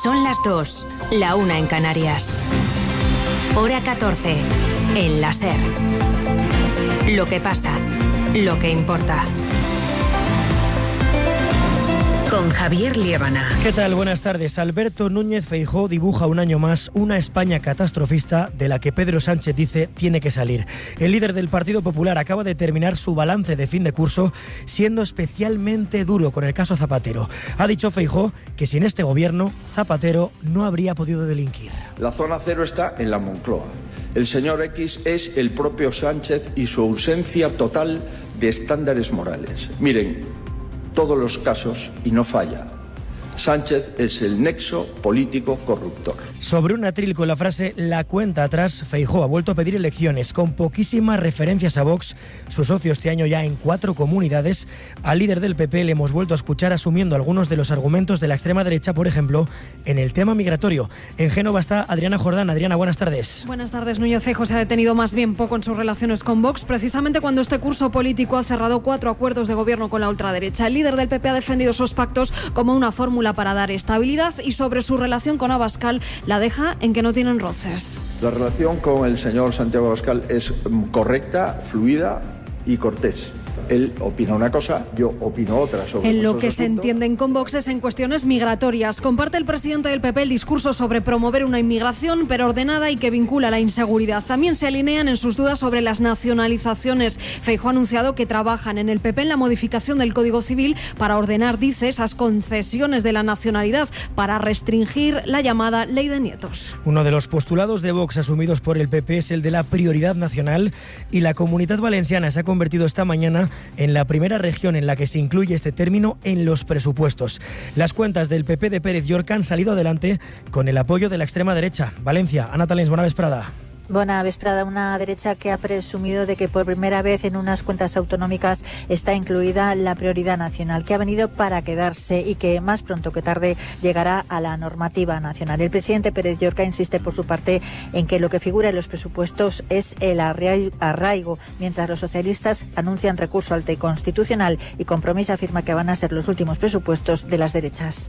Son las 2, la 1 en Canarias. Hora 14, en la SER. Lo que pasa, lo que importa. Con Javier Liébana. ¿Qué tal? Buenas tardes. Alberto Núñez Feijóo dibuja un año más una España catastrofista de la que Pedro Sánchez dice tiene que salir. El líder del Partido Popular acaba de terminar su balance de fin de curso siendo especialmente duro con el caso Zapatero. Ha dicho Feijóo que sin este gobierno Zapatero no habría podido delinquir. La zona cero está en la Moncloa. El señor X es el propio Sánchez y su ausencia total de estándares morales. Miren, todos los casos y no falla. Sánchez es el nexo político corruptor. Sobre un atril con la frase "la cuenta atrás", Feijóo ha vuelto a pedir elecciones con poquísimas referencias a Vox, su socio este año ya en 4 comunidades. Al líder del PP le hemos vuelto a escuchar asumiendo algunos de los argumentos de la extrema derecha, por ejemplo, en el tema migratorio. En Génova está Adriana Jordán. Adriana, buenas tardes. Buenas tardes. Núñez Feijóo se ha detenido más bien poco en sus relaciones con Vox, precisamente cuando este curso político ha cerrado 4 acuerdos de gobierno con la ultraderecha. El líder del PP ha defendido esos pactos como una fórmula para dar estabilidad y sobre su relación con Abascal la deja en que no tienen roces. La relación con el señor Santiago Abascal es correcta, fluida y cortés. Él opina una cosa, yo opino otra sobre en lo que asuntos. Se entienden con Vox es en cuestiones migratorias. Comparte el presidente del PP el discurso sobre promover una inmigración pero ordenada y que vincula la inseguridad. También se alinean en sus dudas sobre las nacionalizaciones. Feijóo ha anunciado que trabajan en el PP en la modificación del Código Civil para ordenar, dice, esas concesiones de la nacionalidad para restringir la llamada ley de nietos. Uno de los postulados de Vox asumidos por el PP es el de la prioridad nacional y la Comunitat Valenciana se ha convertido esta mañana en la primera región en la que se incluye este término en los presupuestos. Las cuentas del PP de Pérez Llorca han salido adelante con el apoyo de la extrema derecha. Valencia, Ana Talens, buena vesprada. Buena vesprada. Una derecha que ha presumido de que por primera vez en unas cuentas autonómicas está incluida la prioridad nacional, que ha venido para quedarse y que más pronto que tarde llegará a la normativa nacional. El presidente Pérez Llorca insiste por su parte en que lo que figura en los presupuestos es el arraigo, mientras los socialistas anuncian recurso al TEI constitucional y Compromís afirma que van a ser los últimos presupuestos de las derechas.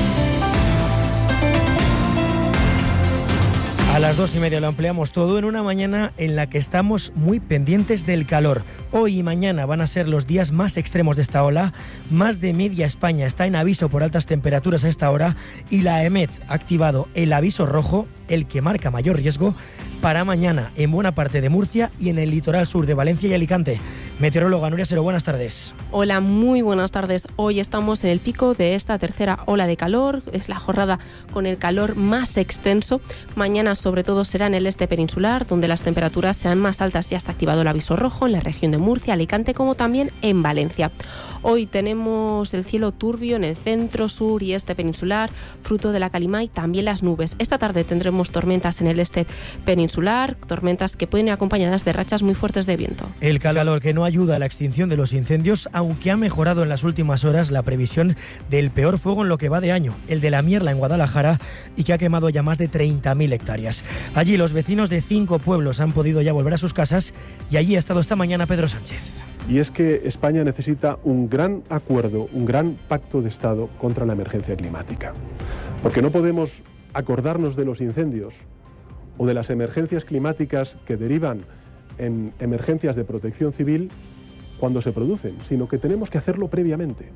A las 2:30 lo ampliamos todo en una mañana en la que estamos muy pendientes del calor. Hoy y mañana van a ser los días más extremos de esta ola. Más de media España está en aviso por altas temperaturas a esta hora y la EMET ha activado el aviso rojo, el que marca mayor riesgo, para mañana en buena parte de Murcia y en el litoral sur de Valencia y Alicante. Meteoróloga Nuria Sero, buenas tardes. Hola, muy buenas tardes. Hoy estamos en el pico de esta tercera ola de calor. Es la jornada con el calor más extenso. Mañana sobre todo será en el este peninsular, donde las temperaturas serán más altas. Ya está activado el aviso rojo en la región de Murcia, Alicante, como también en Valencia. Hoy tenemos el cielo turbio en el centro, sur y este peninsular, fruto de la calima y también las nubes. Esta tarde tendremos tormentas en el este peninsular, tormentas que pueden ir acompañadas de rachas muy fuertes de viento. El calor que no ayuda a la extinción de los incendios, aunque ha mejorado en las últimas horas la previsión del peor fuego en lo que va de año, el de la Mierla en Guadalajara, y que ha quemado ya más de 30.000 hectáreas. Allí los vecinos de 5 pueblos han podido ya volver a sus casas y allí ha estado esta mañana Pedro Sánchez. Y es que España necesita un gran acuerdo, un gran pacto de Estado contra la emergencia climática. Porque no podemos acordarnos de los incendios o de las emergencias climáticas que derivan en emergencias de protección civil cuando se producen, sino que tenemos que hacerlo previamente.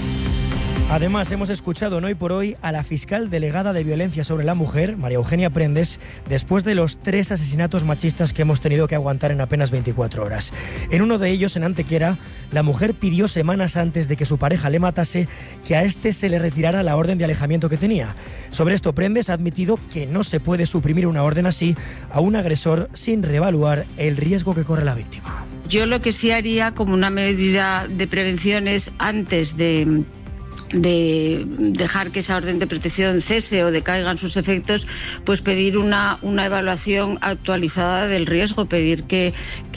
Además, hemos escuchado en Hoy por Hoy a la fiscal delegada de Violencia sobre la Mujer, María Eugenia Prendes, después de los 3 asesinatos machistas que hemos tenido que aguantar en apenas 24 horas. En uno de ellos, en Antequera, la mujer pidió semanas antes de que su pareja le matase que a este se le retirara la orden de alejamiento que tenía. Sobre esto, Prendes ha admitido que no se puede suprimir una orden así a un agresor sin reevaluar el riesgo que corre la víctima. Yo lo que sí haría como una medida de prevención es antes de dejar que esa orden de protección cese o decaigan sus efectos, pues pedir una evaluación actualizada del riesgo, pedir que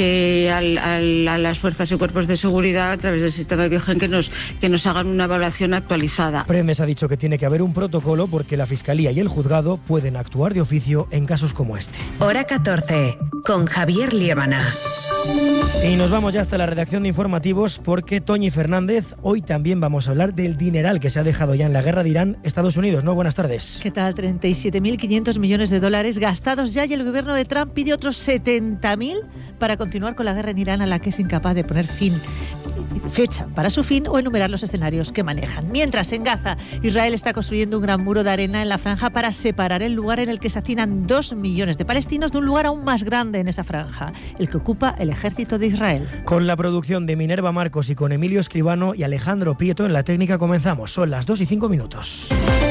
a las fuerzas y cuerpos de seguridad a través del sistema de Biogen que nos hagan una evaluación actualizada. Prendes ha dicho que tiene que haber un protocolo porque la Fiscalía y el Juzgado pueden actuar de oficio en casos como este. Hora 14, con Javier Liébana. Y nos vamos ya hasta la redacción de informativos porque Toñi Fernández, hoy también vamos a hablar del dineral que se ha dejado ya en la guerra de Irán, Estados Unidos, ¿no? Buenas tardes. ¿Qué tal? 37.500 millones de dólares gastados ya, y el gobierno de Trump pide otros 70.000 para continuar con la guerra en Irán, a la que es incapaz de poner fecha para su fin o enumerar los escenarios que manejan. Mientras, en Gaza, Israel está construyendo un gran muro de arena en la franja para separar el lugar en el que se hacinan 2 millones de palestinos de un lugar aún más grande en esa franja, el que ocupa el ejército de Israel. Con la producción de Minerva Marcos y con Emilio Escribano y Alejandro Prieto en la técnica comenzamos. Son las 2:05.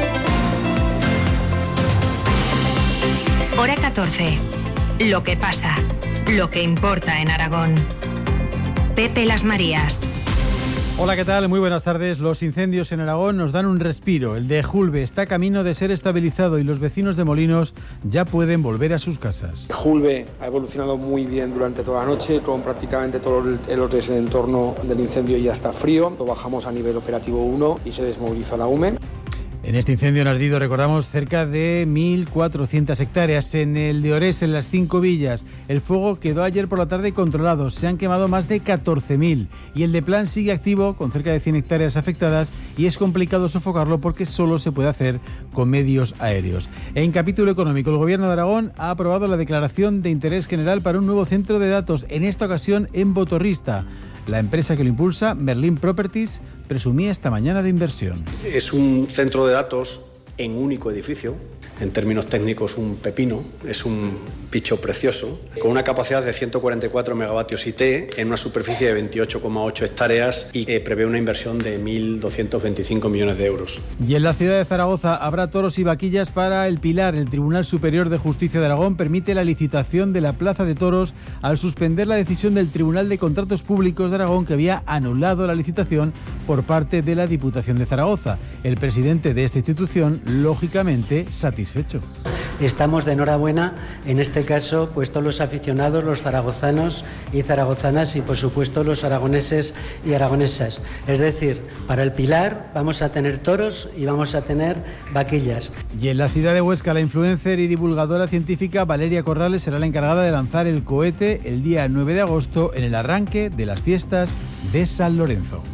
Hora 14. Lo que pasa, lo que importa en Aragón. Pepe Las Marías. Hola, ¿qué tal? Muy buenas tardes. Los incendios en Aragón nos dan un respiro. El de Julbe está camino de ser estabilizado y los vecinos de Molinos ya pueden volver a sus casas. Julbe ha evolucionado muy bien durante toda la noche, con prácticamente todo el entorno del incendio ya está frío. Lo bajamos a nivel operativo 1 y se desmovilizó la UME. En este incendio en ardido, recordamos, cerca de 1.400 hectáreas. En el de Orés, en las 5 villas, el fuego quedó ayer por la tarde controlado. Se han quemado más de 14.000. Y el de Plan sigue activo, con cerca de 100 hectáreas afectadas, y es complicado sofocarlo porque solo se puede hacer con medios aéreos. En capítulo económico, el Gobierno de Aragón ha aprobado la declaración de interés general para un nuevo centro de datos, en esta ocasión en Botorrista. La empresa que lo impulsa, Merlin Properties, presumía esta mañana de inversión. Es un centro de datos en único edificio, en términos técnicos un pepino, es un bicho precioso, con una capacidad de 144 megavatios IT en una superficie de 28,8 hectáreas y prevé una inversión de 1.225 millones de euros. Y en la ciudad de Zaragoza habrá toros y vaquillas para el Pilar. El Tribunal Superior de Justicia de Aragón permite la licitación de la plaza de toros al suspender la decisión del Tribunal de Contratos Públicos de Aragón, que había anulado la licitación por parte de la Diputación de Zaragoza. El presidente de esta institución, lógicamente, satisfecho. Estamos de enhorabuena, en este caso, pues todos los aficionados, los zaragozanos y zaragozanas y, por supuesto, los aragoneses y aragonesas. Es decir, para el Pilar vamos a tener toros y vamos a tener vaquillas. Y en la ciudad de Huesca, la influencer y divulgadora científica Valeria Corrales será la encargada de lanzar el cohete el día 9 de agosto en el arranque de las fiestas de San Lorenzo.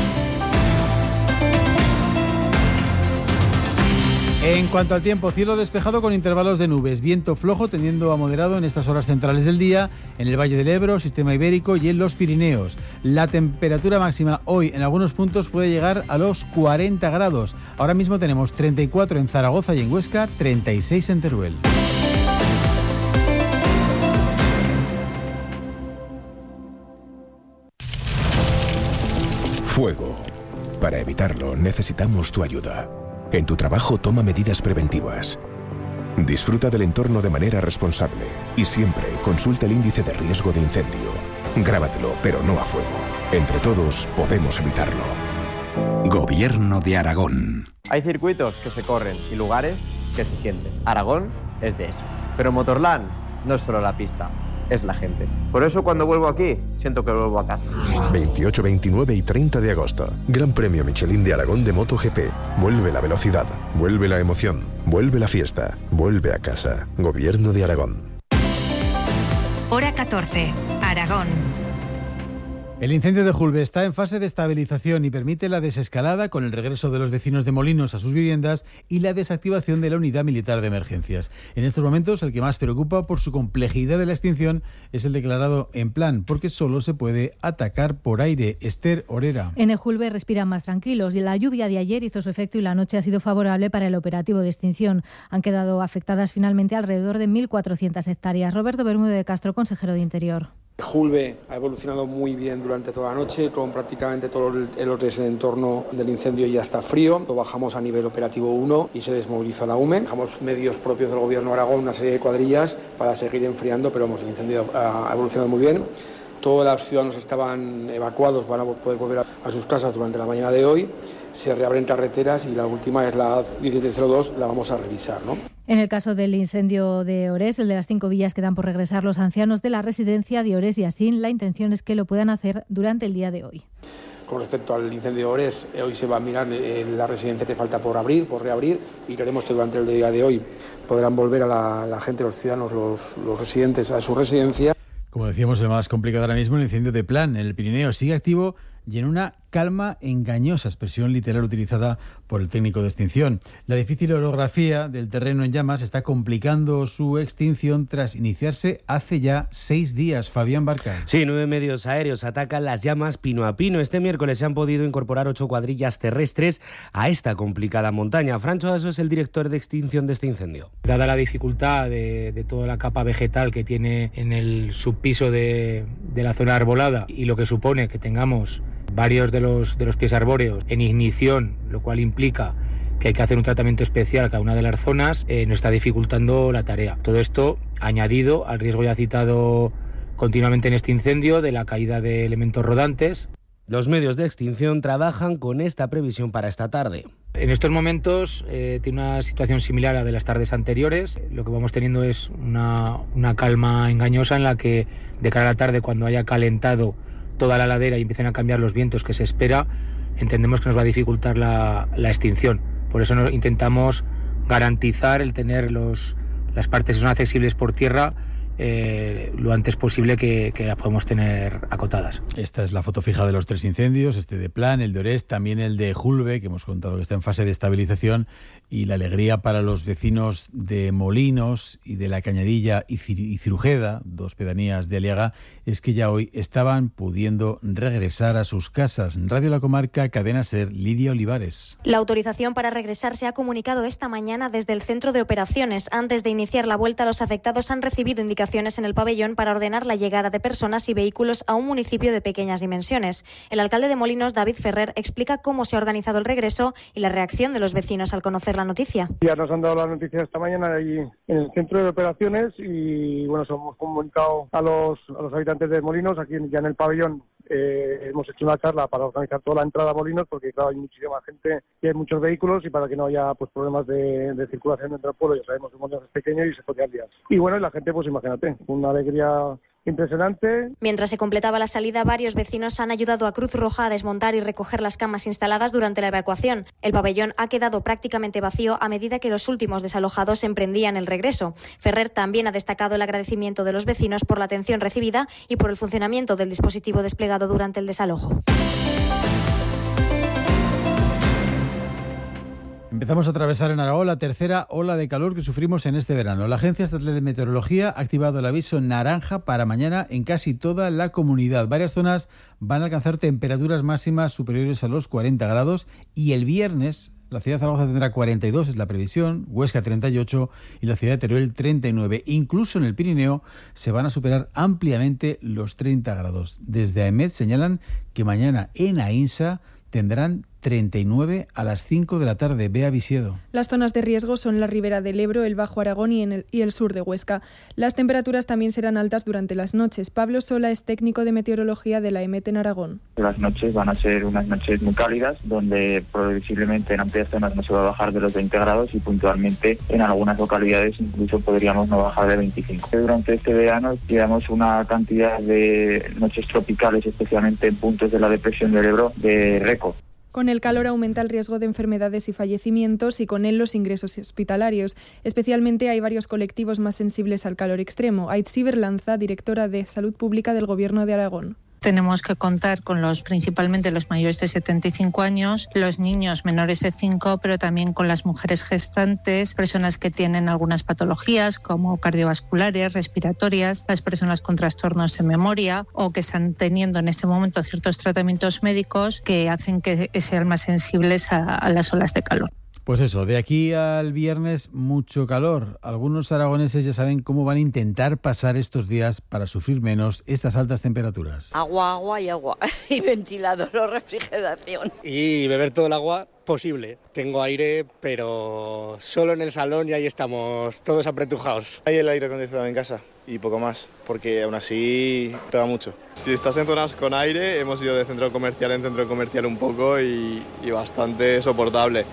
En cuanto al tiempo, cielo despejado con intervalos de nubes, viento flojo tendiendo a moderado en estas horas centrales del día, en el Valle del Ebro, Sistema Ibérico y en los Pirineos. La temperatura máxima hoy en algunos puntos puede llegar a los 40 grados. Ahora mismo tenemos 34 en Zaragoza y en Huesca, 36 en Teruel. Fuego. Para evitarlo necesitamos tu ayuda. En tu trabajo toma medidas preventivas. Disfruta del entorno de manera responsable y siempre consulta el índice de riesgo de incendio. Grábatelo, pero no a fuego. Entre todos podemos evitarlo. Gobierno de Aragón. Hay circuitos que se corren y lugares que se sienten. Aragón es de eso. Pero Motorland no es solo la pista, es la gente. Por eso cuando vuelvo aquí, siento que vuelvo a casa. 28, 29 y 30 de agosto. Gran Premio Michelin de Aragón de MotoGP. Vuelve la velocidad, vuelve la emoción, vuelve la fiesta, vuelve a casa. Gobierno de Aragón. Hora 14. Aragón. El incendio de Julbe está en fase de estabilización y permite la desescalada con el regreso de los vecinos de Molinos a sus viviendas y la desactivación de la unidad militar de emergencias. En estos momentos, el que más preocupa por su complejidad de la extinción es el declarado en plan, porque solo se puede atacar por aire. Esther Orera. En el Julbe respiran más tranquilos y la lluvia de ayer hizo su efecto y la noche ha sido favorable para el operativo de extinción. Han quedado afectadas finalmente alrededor de 1.400 hectáreas. Roberto Bermúdez de Castro, consejero de Interior. Julbe ha evolucionado muy bien durante toda la noche, con prácticamente todo el entorno del incendio ya está frío. Lo bajamos a nivel operativo 1 y se desmovilizó la UME. Dejamos medios propios del Gobierno de Aragón, una serie de cuadrillas para seguir enfriando, pero el incendio ha evolucionado muy bien. Todos los ciudadanos estaban evacuados, van a poder volver a sus casas durante la mañana de hoy. Se reabren carreteras y la última es la 1702, la vamos a revisar, ¿no? En el caso del incendio de Orés, el de las 5 villas, quedan por regresar los ancianos de la residencia de Orés y Asín. La intención es que lo puedan hacer durante el día de hoy. Con respecto al incendio de Orés, hoy se va a mirar la residencia que falta por reabrir, y creemos que durante el día de hoy podrán volver a la gente, los ciudadanos, los residentes a su residencia. Como decíamos, el más complicado ahora mismo, el incendio de Plan en el Pirineo, sigue activo y en una calma engañosa, expresión literal utilizada por el técnico de extinción. La difícil orografía del terreno en llamas está complicando su extinción tras iniciarse hace ya 6 días. Fabián Barca. Sí, 9 medios aéreos atacan las llamas pino a pino. Este miércoles se han podido incorporar 8 cuadrillas terrestres a esta complicada montaña. Francho Aso es el director de extinción de este incendio. Dada la dificultad de toda la capa vegetal que tiene en el subpiso de la zona arbolada y lo que supone que tengamos varios de los pies arbóreos en ignición, lo cual implica que hay que hacer un tratamiento especial a cada una de las zonas, nos está dificultando la tarea. Todo esto añadido al riesgo ya citado continuamente en este incendio de la caída de elementos rodantes. Los medios de extinción trabajan con esta previsión para esta tarde. En estos momentos tiene una situación similar a la de las tardes anteriores. Lo que vamos teniendo es una calma engañosa en la que de cara a la tarde, cuando haya calentado toda la ladera y empiecen a cambiar los vientos que se espera, entendemos que nos va a dificultar la extinción. Por eso intentamos garantizar el tener las partes que son accesibles por tierra lo antes posible que las podemos tener acotadas. Esta es la foto fija de los 3 incendios, este de Plan, el de Orés, también el de Julve, que hemos contado que está en fase de estabilización, y la alegría para los vecinos de Molinos y de La Cañadilla y Cirujeda, 2 pedanías de Aliaga, es que ya hoy estaban pudiendo regresar a sus casas. Radio La Comarca, Cadena SER, Lidia Olivares. La autorización para regresar se ha comunicado esta mañana desde el centro de operaciones. Antes de iniciar la vuelta, los afectados han recibido indicaciones en el pabellón para ordenar la llegada de personas y vehículos a un municipio de pequeñas dimensiones. El alcalde de Molinos, David Ferrer, explica cómo se ha organizado el regreso y la reacción de los vecinos al conocer la noticia. Ya nos han dado la noticia esta mañana ahí en el centro de operaciones y bueno, hemos comunicado a los habitantes de Molinos, aquí ya en el pabellón. Hemos hecho una charla para organizar toda la entrada a Molinos porque claro, hay muchísima gente y hay muchos vehículos y para que no haya pues problemas de circulación dentro del pueblo. Ya sabemos que Molinos es pequeño y se podía liar. Y bueno, y la gente pues imagínate, una alegría impresionante. Mientras se completaba la salida, varios vecinos han ayudado a Cruz Roja a desmontar y recoger las camas instaladas durante la evacuación. El pabellón ha quedado prácticamente vacío a medida que los últimos desalojados emprendían el regreso. Ferrer también ha destacado el agradecimiento de los vecinos por la atención recibida y por el funcionamiento del dispositivo desplegado durante el desalojo. Empezamos a atravesar en Aragón la tercera ola de calor que sufrimos en este verano. La Agencia Estatal de Meteorología ha activado el aviso naranja para mañana en casi toda la comunidad. Varias zonas van a alcanzar temperaturas máximas superiores a los 40 grados y el viernes la ciudad de Zaragoza tendrá 42, es la previsión, Huesca 38 y la ciudad de Teruel 39. Incluso en el Pirineo se van a superar ampliamente los 30 grados. Desde AEMET señalan que mañana en Aínsa tendrán 39 a las 5 de la tarde. Bea Visiedo. Las zonas de riesgo son la ribera del Ebro, el Bajo Aragón y el sur de Huesca. Las temperaturas también serán altas durante las noches. Pablo Sola es técnico de meteorología de la EMET en Aragón. Las noches van a ser unas noches muy cálidas, donde previsiblemente en amplias zonas no se va a bajar de los 20 grados y puntualmente en algunas localidades incluso podríamos no bajar de 25. Durante este verano llevamos una cantidad de noches tropicales, especialmente en puntos de la depresión del Ebro, de récord. Con el calor aumenta el riesgo de enfermedades y fallecimientos y con él los ingresos hospitalarios. Especialmente hay varios colectivos más sensibles al calor extremo. Aitziber Lanza, directora de Salud Pública del Gobierno de Aragón. Tenemos que contar con principalmente los mayores de 75 años, los niños menores de 5, pero también con las mujeres gestantes, personas que tienen algunas patologías como cardiovasculares, respiratorias, las personas con trastornos de memoria o que están teniendo en este momento ciertos tratamientos médicos que hacen que sean más sensibles a las olas de calor. Pues eso, de aquí al viernes mucho calor. Algunos aragoneses ya saben cómo van a intentar pasar estos días para sufrir menos estas altas temperaturas. Agua y ventilador o refrigeración. Y beber todo el agua posible. Tengo aire, pero solo en el salón y ahí estamos todos apretujados. Hay el aire acondicionado en casa y poco más, porque aún así pega mucho. Si estás en zonas con aire, hemos ido de centro comercial en centro comercial un poco y bastante soportable.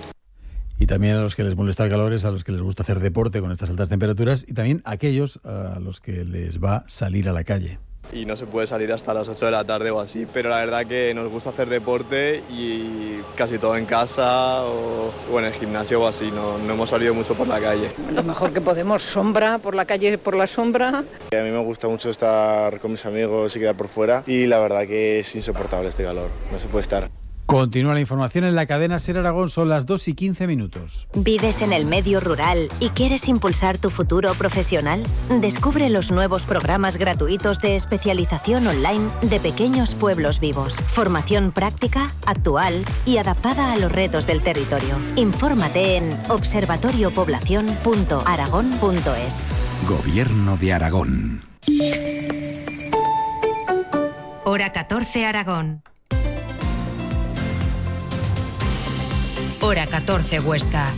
Y también a los que les molesta el calor es a los que les gusta hacer deporte con estas altas temperaturas y también a aquellos a los que les va salir a la calle. y no se puede salir hasta las 8 de la tarde o así, pero la verdad que nos gusta hacer deporte y casi todo en casa o en el gimnasio o así, no hemos salido mucho por la calle. Lo mejor que podemos, sombra, por la calle, por la sombra. A mí me gusta mucho estar con mis amigos y quedar por fuera y la verdad que es insoportable este calor, no se puede estar. Continúa la información en la cadena SER Aragón, son las 2:15. ¿Vives en el medio rural y quieres impulsar tu futuro profesional? Descubre los nuevos programas gratuitos de especialización online de Pequeños Pueblos Vivos. Formación práctica, actual y adaptada a los retos del territorio. Infórmate en observatoriopoblacion.aragón.es. Gobierno de Aragón. Hora 14 Aragón. Hora 14 Huesca.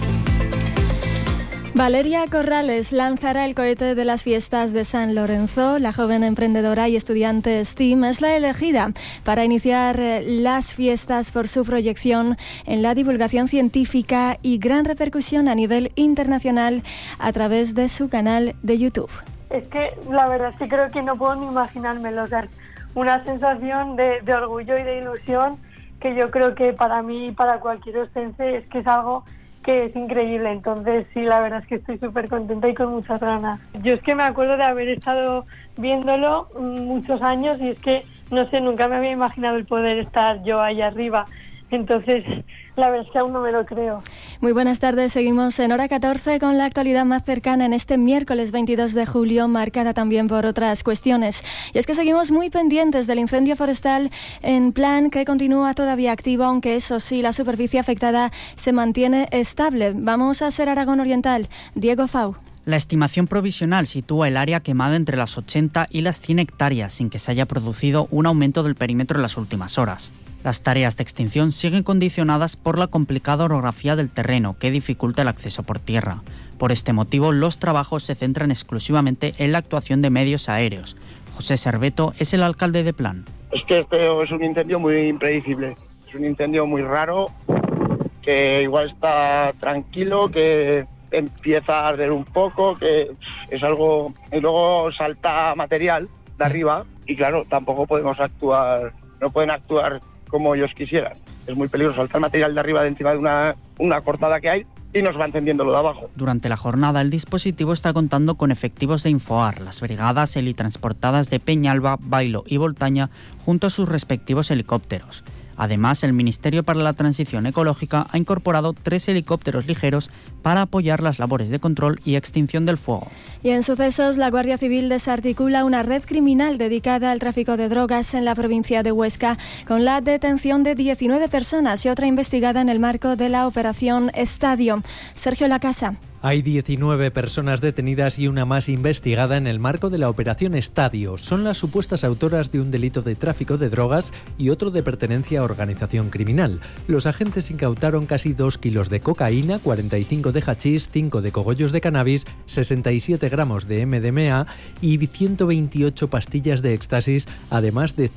Valeria Corrales lanzará el cohete de las fiestas de San Lorenzo. La joven emprendedora y estudiante STEAM es la elegida para iniciar las fiestas por su proyección en la divulgación científica y gran repercusión a nivel internacional a través de su canal de YouTube. Es que la verdad es que creo que no puedo ni imaginármelo. O sea, una sensación de orgullo y de ilusión que yo creo que para mí y para cualquier ostense es que es algo que es increíble. Entonces sí, la verdad es que estoy súper contenta y con muchas ganas. Yo es que me acuerdo de haber estado viéndolo muchos años y es que, no sé, nunca me había imaginado el poder estar yo ahí arriba. Entonces, la verdad es que aún no me lo creo. Muy buenas tardes, seguimos en Hora 14 con la actualidad más cercana en este miércoles 22 de julio, marcada también por otras cuestiones. Y es que seguimos muy pendientes del incendio forestal en Plan, que continúa todavía activo, aunque eso sí, la superficie afectada se mantiene estable. Vamos a SER Aragón Oriental. Diego Fau. La estimación provisional sitúa el área quemada entre las 80 y las 100 hectáreas, sin que se haya producido un aumento del perímetro en las últimas horas. Las tareas de extinción siguen condicionadas por la complicada orografía del terreno, que dificulta el acceso por tierra. Por este motivo, los trabajos se centran exclusivamente en la actuación de medios aéreos. José Serveto es el alcalde de Plan. Es que este es un incendio muy impredecible, es un incendio muy raro, que igual está tranquilo, que empieza a arder un poco, que es algo... Y luego salta material de arriba y claro, tampoco podemos actuar, no pueden actuar como ellos quisieran. Es muy peligroso saltar material de arriba de encima de una cortada que hay y nos va encendiendo lo de abajo. Durante la jornada, el dispositivo está contando con efectivos de Infoar, las brigadas helitransportadas de Peñalba, Bailo y Voltaña, junto a sus respectivos helicópteros. Además, el Ministerio para la Transición Ecológica ha incorporado 3 helicópteros ligeros para apoyar las labores de control y extinción del fuego. Y en sucesos, la Guardia Civil desarticula una red criminal dedicada al tráfico de drogas en la provincia de Huesca, con la detención de 19 personas y otra investigada en el marco de la Operación Estadio. Sergio Lacasa. Hay 19 personas detenidas y una más investigada en el marco de la Operación Estadio. Son las supuestas autoras de un delito de tráfico de drogas y otro de pertenencia a organización criminal. Los agentes incautaron casi 2 kilos de cocaína, 45 de hachís, 5 de cogollos de cannabis, 67 gramos de MDMA y 128 pastillas de éxtasis, además de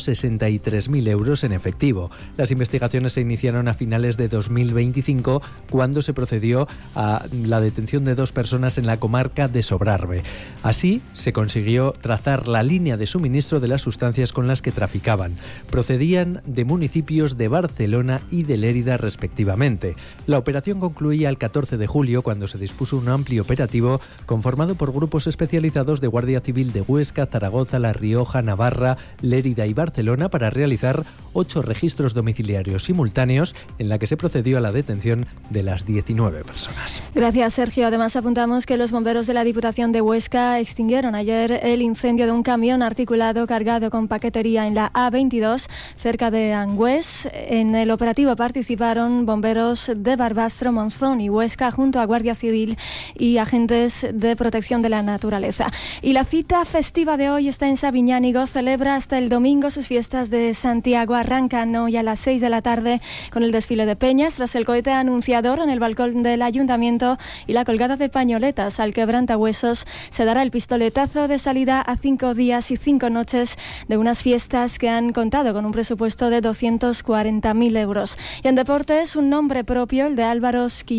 163.000 euros en efectivo. Las investigaciones se iniciaron a finales de 2025, cuando se procedió a la detención de 2 personas en la comarca de Sobrarbe. Así se consiguió trazar la línea de suministro de las sustancias con las que traficaban. Procedían de municipios de Barcelona y de Lérida respectivamente. La operación concluía el 14 de julio, cuando se dispuso un amplio operativo conformado por grupos especializados de Guardia Civil de Huesca, Zaragoza, La Rioja, Navarra, Lérida y Barcelona para realizar 8 registros domiciliarios simultáneos, en la que se procedió a la detención de las 19 personas. Gracias, Sergio. Además, apuntamos que los bomberos de la Diputación de Huesca extinguieron ayer el incendio de un camión articulado cargado con paquetería en la A22, cerca de Angüés. En el operativo participaron bomberos de Barbastro, Monzón y Huesca, junto a Guardia Civil y agentes de protección de la naturaleza. Y la cita festiva de hoy está en Sabiñánigo. Celebra hasta el domingo sus fiestas de Santiago. Arrancan hoy a las 6 de la tarde con el desfile de peñas, tras el cohete anunciador en el balcón del Ayuntamiento y la colgada de pañoletas al quebrantahuesos. Se dará el pistoletazo de salida a 5 días y 5 noches de unas fiestas que han contado con un presupuesto de 240.000 euros. Y en deportes, un nombre propio, el de Álvaro Quillane,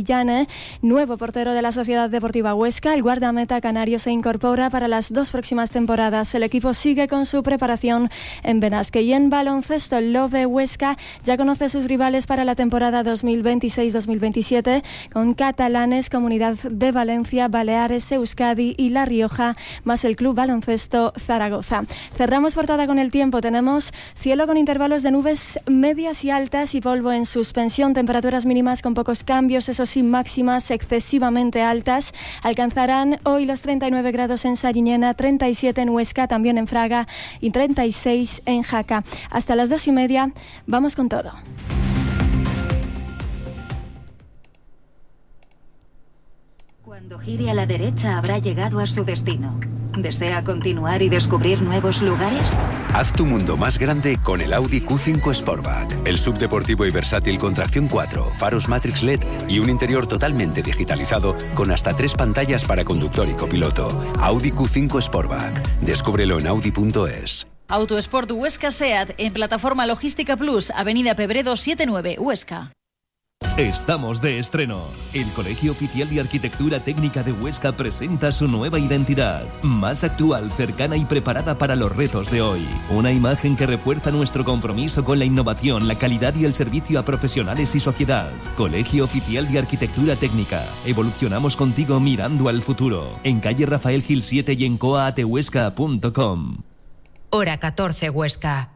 Jaime, nuevo portero de la Sociedad Deportiva Huesca. El guardameta canario se incorpora para las 2 próximas temporadas. El equipo sigue con su preparación en Benasque. Y en baloncesto, el Lobe Huesca ya conoce sus rivales para la temporada 2026-2027 con Catalanes, Comunidad de Valencia, Baleares, Euskadi y La Rioja, más el Club Baloncesto Zaragoza. Cerramos portada con el tiempo. Tenemos cielo con intervalos de nubes medias y altas y polvo en suspensión, temperaturas mínimas con pocos cambios, eso sí, máximas excesivamente altas. Alcanzarán hoy los 39 grados en Sariñena, 37 en Huesca, también en Fraga y 36 en Jaca. Hasta las 2:30, vamos con todo. Cuando gire a la derecha habrá llegado a su destino. ¿Desea continuar y descubrir nuevos lugares? Haz tu mundo más grande con el Audi Q5 Sportback. El subdeportivo y versátil con tracción 4, faros Matrix LED y un interior totalmente digitalizado con hasta 3 pantallas para conductor y copiloto. Audi Q5 Sportback. Descúbrelo en audi.es. Autosport Huesca SEAT en Plataforma Logística Plus, Avenida Pebredo 79, Huesca. Estamos de estreno. El Colegio Oficial de Arquitectura Técnica de Huesca presenta su nueva identidad, más actual, cercana y preparada para los retos de hoy. Una imagen que refuerza nuestro compromiso con la innovación, la calidad y el servicio a profesionales y sociedad. Colegio Oficial de Arquitectura Técnica. Evolucionamos contigo mirando al futuro. En calle Rafael Gil 7 y en coaatehuesca.com. Hora 14, Huesca.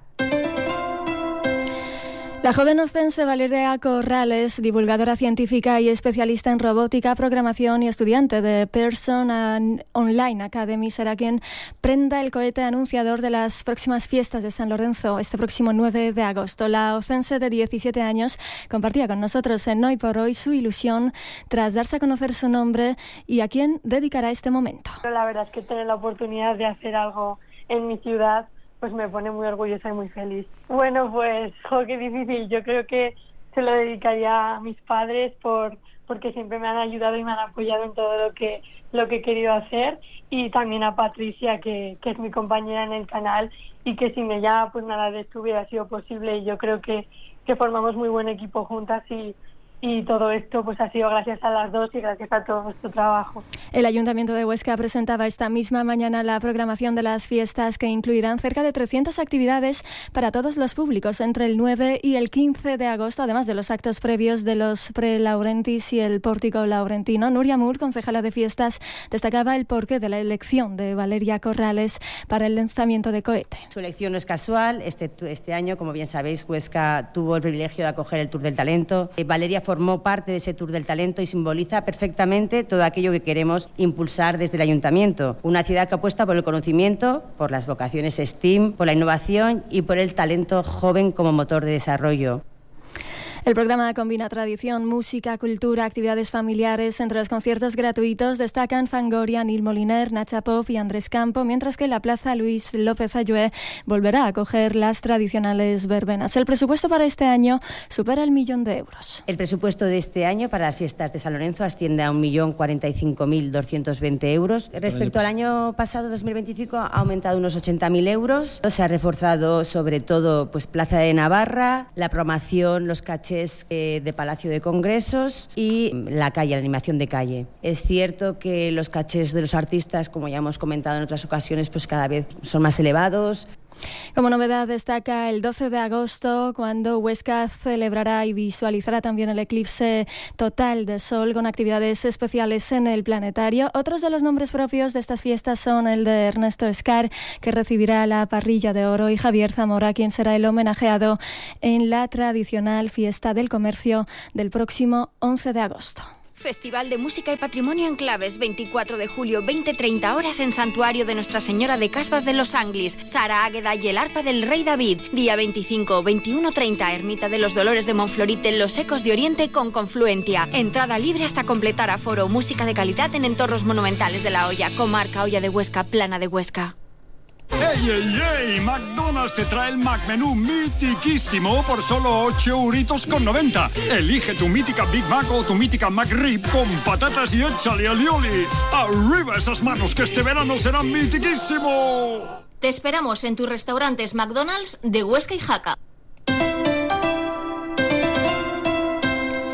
La joven ostense Valeria Corrales, divulgadora científica y especialista en robótica, programación y estudiante de Pearson Online Academy, será quien prenda el cohete anunciador de las próximas fiestas de San Lorenzo este próximo 9 de agosto. La ostense de 17 años compartía con nosotros en Hoy por Hoy su ilusión tras darse a conocer su nombre y a quién dedicará este momento. La verdad es que tener la oportunidad de hacer algo en mi ciudad pues me pone muy orgullosa y muy feliz. Bueno, pues, qué difícil. Yo creo que se lo dedicaría a mis padres porque siempre me han ayudado y me han apoyado en todo lo que he querido hacer, y también a Patricia, que es mi compañera en el canal y que sin ella pues nada de esto hubiera sido posible, y yo creo que formamos muy buen equipo juntas y todo esto pues ha sido gracias a las dos y gracias a todo nuestro trabajo. El Ayuntamiento de Huesca presentaba esta misma mañana la programación de las fiestas, que incluirán cerca de 300 actividades para todos los públicos entre el 9 y el 15 de agosto, además de los actos previos de los pre-laurentis y el pórtico laurentino. Nuria Moore, concejala de fiestas, destacaba el porqué de la elección de Valeria Corrales para el lanzamiento de cohete. Su elección no es casual. Este año, como bien sabéis, Huesca tuvo el privilegio de acoger el Tour del Talento. Valeria formó parte de ese Tour del Talento y simboliza perfectamente todo aquello que queremos impulsar desde el Ayuntamiento. Una ciudad que apuesta por el conocimiento, por las vocaciones STEAM, por la innovación y por el talento joven como motor de desarrollo. El programa combina tradición, música, cultura, actividades familiares. Entre los conciertos gratuitos destacan Fangoria, Nil Moliner, Nacha Pop y Andrés Campo, mientras que la Plaza Luis López Ayué volverá a acoger las tradicionales verbenas. El presupuesto para este año supera el 1 millón de euros. El presupuesto de este año para las fiestas de San Lorenzo asciende a 1.045.220 euros. Respecto al año pasado, 2025, ha aumentado unos 80.000 euros. Se ha reforzado sobre todo pues Plaza de Navarra, la programación, los cachés de Palacio de Congresos y la calle, la animación de calle. Es cierto que los cachés de los artistas, como ya hemos comentado en otras ocasiones, pues cada vez son más elevados. Como novedad destaca el 12 de agosto, cuando Huesca celebrará y visualizará también el eclipse total de sol con actividades especiales en el planetario. Otros de los nombres propios de estas fiestas son el de Ernesto Escar, que recibirá la parrilla de oro, y Javier Zamora, quien será el homenajeado en la tradicional fiesta del comercio del próximo 11 de agosto. Festival de Música y Patrimonio en Claves, 24 de julio, 20-30 horas en Santuario de Nuestra Señora de Casbas de los Anglis, Sara Águeda y el arpa del Rey David. Día 25, 21-30, Ermita de los Dolores de Monflorite en Los Ecos de Oriente con Confluencia. Entrada libre hasta completar aforo. Música de calidad en entornos monumentales de La Hoya, comarca Hoya de Huesca, Plana de Huesca. ¡Ey, ey, ey! McDonald's te trae el McMenú mitiquísimo por solo 8,90 €. Elige tu mítica Big Mac o tu mítica McRib con patatas y échale alioli. ¡Arriba esas manos, que este verano será mitiquísimo! Te esperamos en tus restaurantes McDonald's de Huesca y Jaca.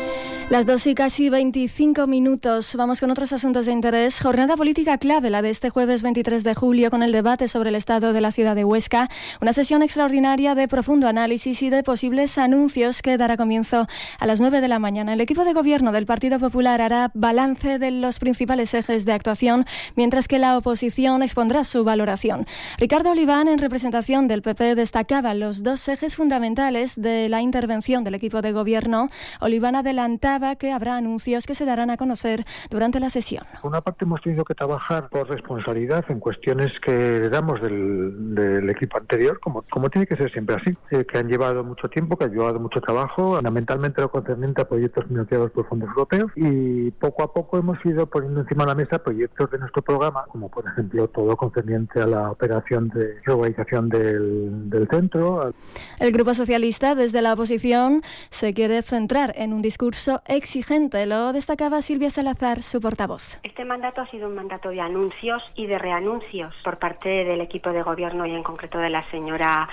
Las 2 y casi 25 minutos. Vamos con otros asuntos de interés. Jornada política clave, la de este jueves 23 de julio, con el debate sobre el estado de la ciudad de Huesca. Una sesión extraordinaria de profundo análisis y de posibles anuncios que dará comienzo a las 9 de la mañana. El equipo de gobierno del Partido Popular hará balance de los principales ejes de actuación, mientras que la oposición expondrá su valoración. Ricardo Oliván, en representación del PP, destacaba los dos ejes fundamentales de la intervención del equipo de gobierno. Oliván adelantaba que habrá anuncios que se darán a conocer durante la sesión. Por una parte hemos tenido que trabajar por responsabilidad en cuestiones que heredamos del equipo anterior, como tiene que ser siempre así, que han llevado mucho tiempo, que han llevado mucho trabajo, fundamentalmente lo concerniente a proyectos financiados por fondos europeos, y poco a poco hemos ido poniendo encima de la mesa proyectos de nuestro programa, como por ejemplo todo concerniente a la operación de reorganización del centro. El Grupo Socialista, desde la oposición, se quiere centrar en un discurso exigente, lo destacaba Silvia Salazar, su portavoz. Este mandato ha sido un mandato de anuncios y de reanuncios por parte del equipo de gobierno y en concreto de la señora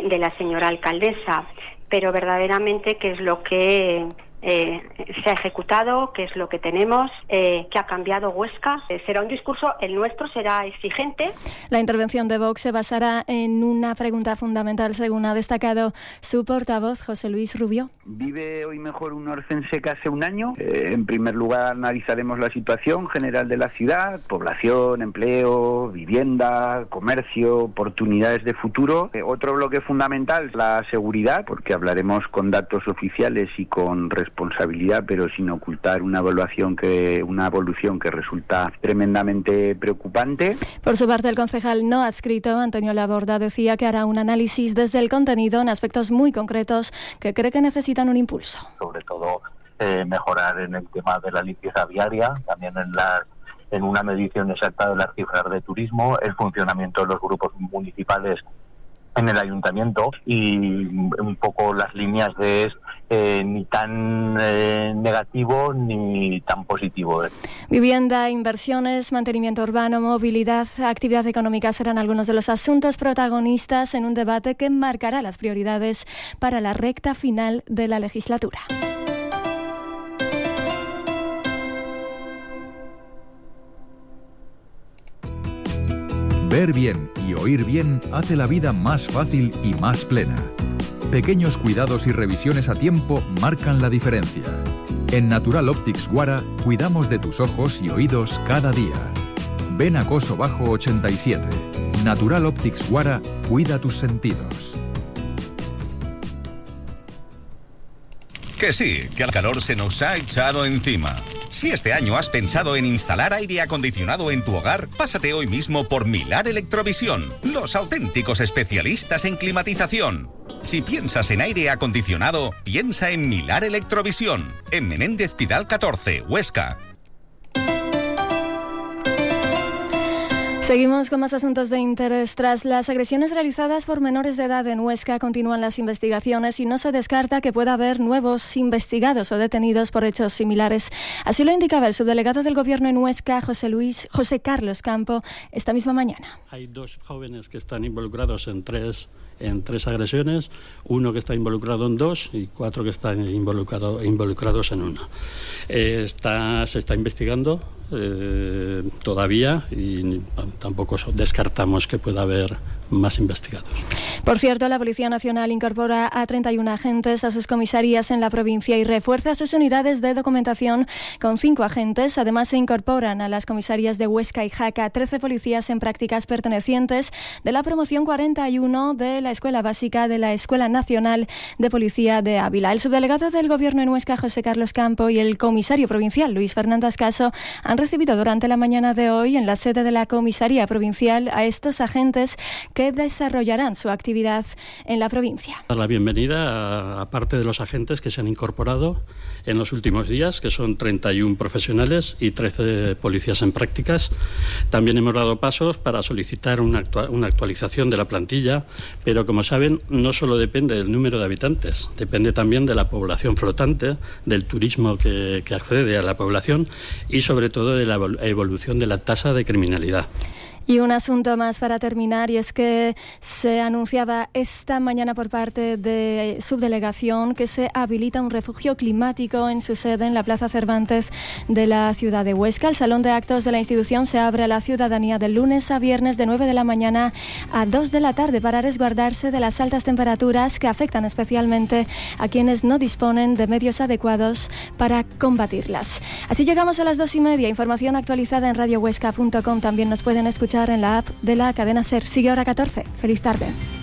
alcaldesa, pero verdaderamente qué es lo que se ha ejecutado, qué es lo que tenemos, qué ha cambiado Huesca. Será un discurso, el nuestro será exigente. La intervención de Vox se basará en una pregunta fundamental, según ha destacado su portavoz, José Luis Rubio. ¿Vive hoy mejor un orcense que hace un año? En primer lugar, analizaremos la situación general de la ciudad: población, empleo, vivienda, comercio, oportunidades de futuro. Otro bloque fundamental, la seguridad, porque hablaremos con datos oficiales y con responsabilidad, pero sin ocultar una evolución que resulta tremendamente preocupante. Por su parte, el concejal no adscrito, Antonio Laborda, decía que hará un análisis desde el contenido en aspectos muy concretos que cree que necesitan un impulso. Sobre todo mejorar en el tema de la limpieza viaria, también en una medición exacta de las cifras de turismo, el funcionamiento de los grupos municipales en el ayuntamiento y un poco las líneas de ni tan negativo ni tan positivo. Vivienda, inversiones, mantenimiento urbano, movilidad, actividad económica serán algunos de los asuntos protagonistas en un debate que marcará las prioridades para la recta final de la legislatura. Ver bien y oír bien hace la vida más fácil y más plena. Pequeños cuidados y revisiones a tiempo marcan la diferencia. En Natural Optics Guara cuidamos de tus ojos y oídos cada día. Ven a Coso Bajo 87. Natural Optics Guara cuida tus sentidos. Que sí, que el calor se nos ha echado encima. Si este año has pensado en instalar aire acondicionado en tu hogar, pásate hoy mismo por Milar Electrovisión, los auténticos especialistas en climatización. Si piensas en aire acondicionado, piensa en Milar Electrovisión, en Menéndez Pidal 14, Huesca. Seguimos con más asuntos de interés. Tras las agresiones realizadas por menores de edad en Huesca, continúan las investigaciones y no se descarta que pueda haber nuevos investigados o detenidos por hechos similares. Así lo indicaba el subdelegado del Gobierno en Huesca, José Carlos Campo, esta misma mañana. Hay dos jóvenes que están involucrados en tres agresiones, uno que está involucrado en dos y cuatro que están involucrados en una. Se está investigando todavía y tampoco descartamos que pueda haber más investigados. Por cierto, la Policía Nacional incorpora a 31 agentes a sus comisarías en la provincia y refuerza sus unidades de documentación con 5 agentes. Además, se incorporan a las comisarías de Huesca y Jaca 13 policías en prácticas pertenecientes de la promoción 41 de la Escuela Básica de la Escuela Nacional de Policía de Ávila. El subdelegado del Gobierno en Huesca, José Carlos Campo, y el comisario provincial, Luis Fernando Ascaso, han recibido durante la mañana de hoy en la sede de la comisaría provincial a estos agentes que desarrollarán su actividad en la provincia. Dar la bienvenida a parte de los agentes que se han incorporado en los últimos días, que son 31 profesionales y 13 policías en prácticas. También hemos dado pasos para solicitar una actualización de la plantilla, pero como saben, no solo depende del número de habitantes, depende también de la población flotante, del turismo que accede a la población y sobre todo de la evolución de la tasa de criminalidad. Y un asunto más para terminar, y es que se anunciaba esta mañana por parte de subdelegación que se habilita un refugio climático en su sede en la Plaza Cervantes de la ciudad de Huesca. El salón de actos de la institución se abre a la ciudadanía de lunes a viernes de 9 de la mañana a 2 de la tarde para resguardarse de las altas temperaturas que afectan especialmente a quienes no disponen de medios adecuados para combatirlas. Así llegamos a las 2:30. Información actualizada en radiohuesca.com. También nos pueden escuchar en la app de la cadena SER. Sigue Hora 14. Feliz tarde.